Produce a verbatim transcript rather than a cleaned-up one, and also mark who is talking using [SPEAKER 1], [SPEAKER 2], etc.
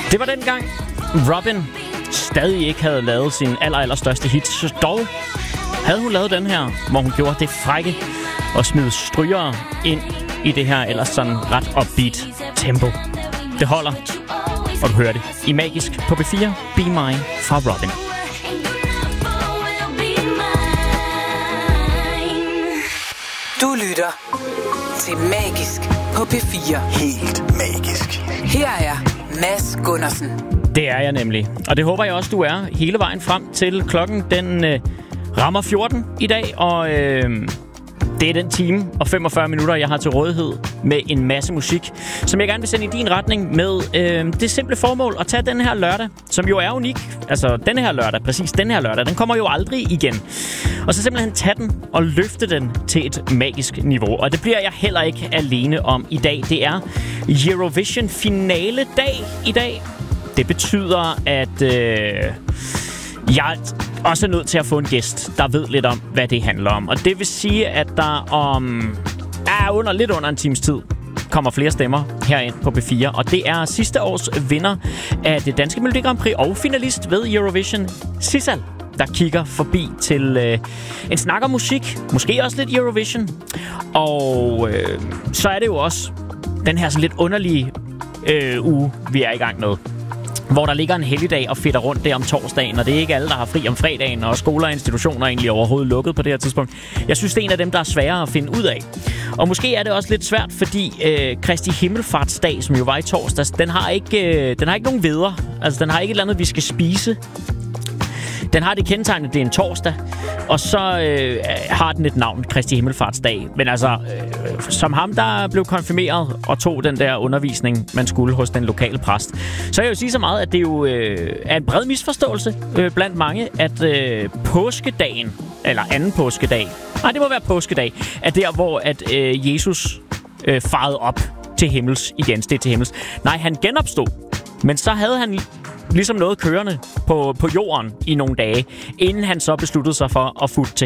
[SPEAKER 1] Det var dengang Robyn stadig ikke havde lavet sin aller, aller største hit. Så dog havde hun lavet den her, hvor hun gjorde det frække og smide strygere ind i det her ellers sådan ret upbeat tempo. Det holder, og du hører det i Magisk på B fire. Be Mine fra Robyn.
[SPEAKER 2] Du lytter til Magisk på P fire.
[SPEAKER 3] Helt magisk.
[SPEAKER 2] Her er Mads Gundersen.
[SPEAKER 1] Det er jeg nemlig. Og det håber jeg også, du er hele vejen frem til klokken. Den øh, rammer fjorten i dag, og øh, det er den time og femogfyrre minutter, jeg har til rådighed med en masse musik, som jeg gerne vil sende i din retning med øh, det simple formål at tage den her lørdag, som jo er unik. Altså den her lørdag, præcis den her lørdag, den kommer jo aldrig igen. Og så simpelthen tage den og løfte den til et magisk niveau. Og det bliver jeg heller ikke alene om i dag. Det er Eurovision finale dag i dag. Det betyder, at øh, jeg også er nødt til at få en gæst, der ved lidt om, hvad det handler om. Og det vil sige, at der om er under lidt under en times tid kommer flere stemmer herind på B fire. Og det er sidste års vinder af det danske Melodi Grand Prix og finalist ved Eurovision, Sissal, der kigger forbi til øh, en snak om musik. Måske også lidt Eurovision. Og øh, så er det jo også den her sådan lidt underlige øh, uge, vi er i gang med, hvor der ligger en helligdag og fedter rundt der om torsdagen, og det er ikke alle, der har fri om fredagen, og skoler og institutioner er egentlig overhovedet lukket på det her tidspunkt. Jeg synes, det er en af dem, der er sværere at finde ud af. Og måske er det også lidt svært, fordi øh, Kristi Himmelfartsdag, som jo var i torsdags, den har ikke, øh, den har ikke nogen veder. Altså, den har ikke et eller andet, vi skal spise. Den har det kendetegnet, det er en torsdag, og så øh, har den et navn, Kristi Himmelfartsdag. Men altså, øh, som ham, der blev konfirmeret og tog den der undervisning, man skulle hos den lokale præst, så jeg vil sige så meget, at det jo øh, er en bred misforståelse øh, blandt mange, at øh, påskedagen, eller anden påskedag, nej, det må være påskedag, er der, hvor at øh, Jesus øh, farede op til himmels igen, steg til himmels. Nej, han genopstod, men så havde han ligesom noget kørende på, på jorden i nogle dage, inden han så besluttede sig for at futte til